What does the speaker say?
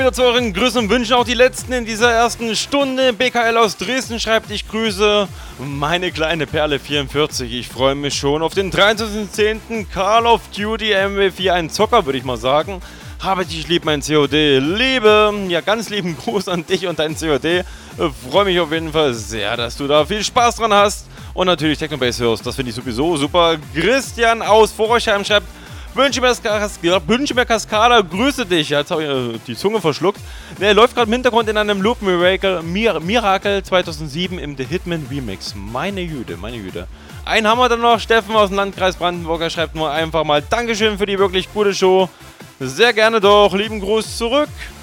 wieder zu euren Grüßen und Wünschen, auch die letzten in dieser ersten Stunde. BKL aus Dresden schreibt, ich grüße meine kleine Perle 44. Ich freue mich schon auf den 23.10. Call of Duty MW4, ein Zocker, würde ich mal sagen. Habe dich lieb, mein COD. Liebe, ja, ganz lieben Gruß an dich und dein COD. Freue mich auf jeden Fall sehr, dass du da viel Spaß dran hast. Und natürlich Technobase hörst, das finde ich sowieso super. Christian aus Vororchheim schreibt, wünsche mir Cascada, grüße dich. Jetzt habe ich die Zunge verschluckt. Der läuft gerade im Hintergrund in einem Loop Miracle 2007 im The Hitman Remix. Meine Güte, meine Güte. Einen haben wir dann noch. Steffen aus dem Landkreis Brandenburg. Er schreibt nur einfach mal Dankeschön für die wirklich gute Show. Sehr gerne doch. Lieben Gruß zurück.